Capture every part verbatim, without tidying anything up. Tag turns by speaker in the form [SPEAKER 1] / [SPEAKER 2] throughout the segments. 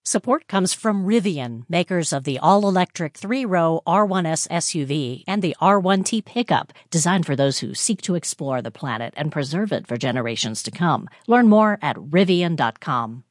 [SPEAKER 1] Support comes from Rivian, makers of the all-electric three-row R one S S U V and the R one T pickup, designed for those who seek to explore the planet and preserve it for generations to come. Learn more at rivian dot com.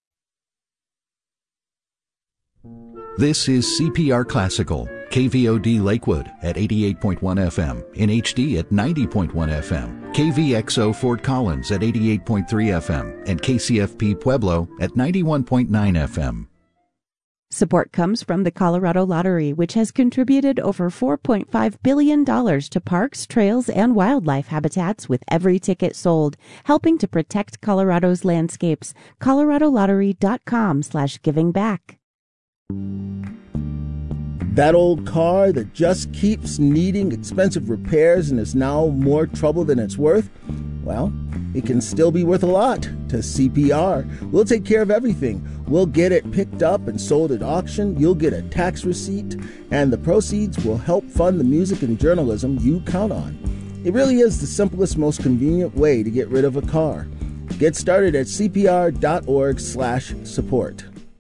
[SPEAKER 2] This is C P R Classical, K V O D Lakewood at eighty-eight point one F M, in H D at ninety point one F M, K V X O Fort Collins at eighty-eight point three F M, and K C F P Pueblo at ninety-one point nine F M.
[SPEAKER 3] Support comes from the Colorado Lottery, which has contributed over four point five billion dollars to parks, trails, and wildlife habitats with every ticket sold, helping to protect Colorado's landscapes. colorado lottery dot com slash giving back.
[SPEAKER 4] That old car that just keeps needing expensive repairs and is now more trouble than it's worth? Well, it can still be worth a lot to C P R. We'll take care of everything. We'll get it picked up and sold at auction. You'll get a tax receipt, and the proceeds will help fund the music and journalism you count on. It really is the simplest, most convenient way to get rid of a car. Get started at C P R dot org slash support.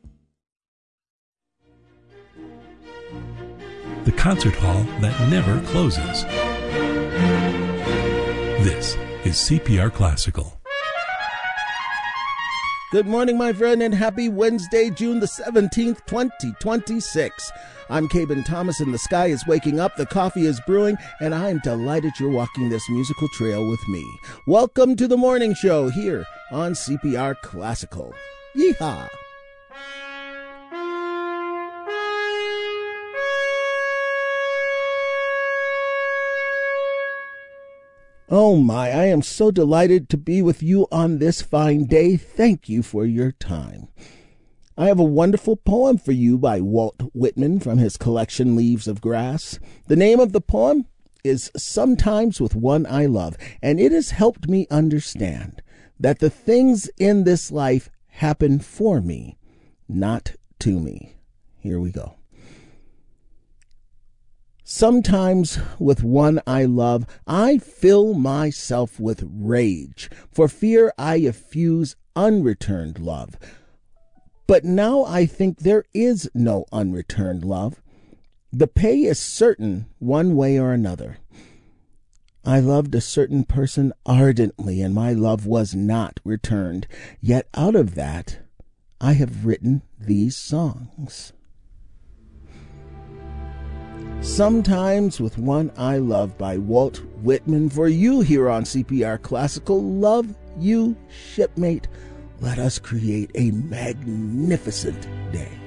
[SPEAKER 5] The concert hall that never closes. This is C P R Classical.
[SPEAKER 4] Good morning, my friend, and happy Wednesday, June the seventeenth, twenty twenty-six. I'm Caben Thomas, and the sky is waking up, the coffee is brewing, and I'm delighted you're walking this musical trail with me. Welcome to the morning show here on C P R Classical. Yeehaw! Oh my, I am so delighted to be with you on this fine day. Thank you for your time. I have a wonderful poem for you by Walt Whitman from his collection Leaves of Grass. The name of the poem is Sometimes with One I Love, and it has helped me understand that the things in this life happen for me, not to me. Here we go. Sometimes with one I love, I fill myself with rage, for fear I effuse unreturned love. But now I think there is no unreturned love. The pay is certain one way or another. I loved a certain person ardently, and my love was not returned. Yet out of that, I have written these songs. Sometimes with One I Love by Walt Whitman for you here on C P R Classical. Love you, shipmate. Let us create a magnificent day.